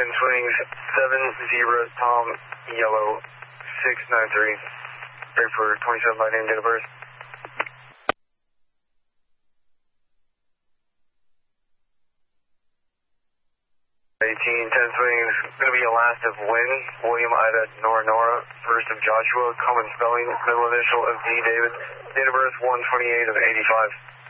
swings, 70 Tom, yellow, 693. Ready for 27 by name, date of birth. 18, 10 swings, going to be a last of Win, William Ida, Nora, first of Joshua, common spelling, middle initial of D. David, date of birth 1/28 of 85.